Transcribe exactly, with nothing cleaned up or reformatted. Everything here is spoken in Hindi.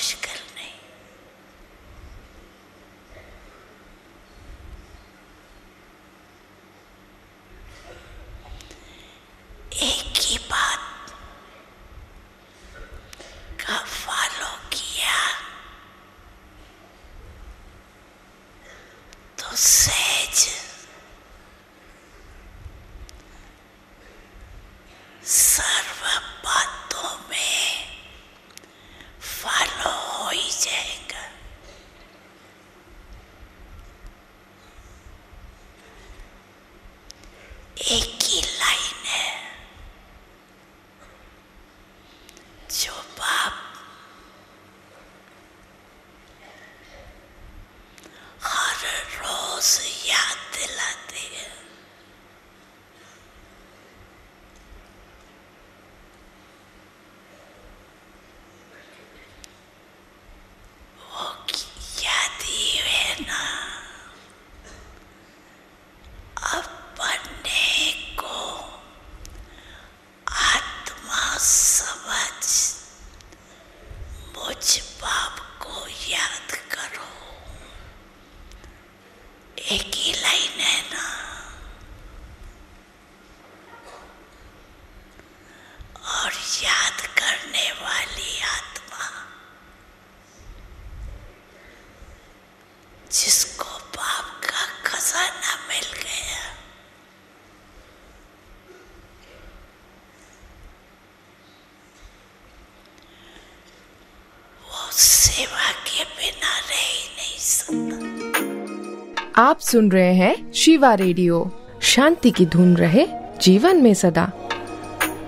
मुश्किल नहीं। एक ही बात का फॉलो किया तो सहज सर्व बातों में फॉलो हो ही जाएगा। एक ही लाइन है जो बाप हर रोज याद दिलाते हैं। वो याद ही है ना, अपने को आत्मा समझ मुझ बाप को याद करो। एक ही लाइन है ना, और याद करने वाली आत्मा जिसको बाप का खजाना मिल गया, वो सेवा के बिना रह ही नहीं सकता। आप सुन रहे हैं शिवा रेडियो। शांति की धुन रहे जीवन में सदा।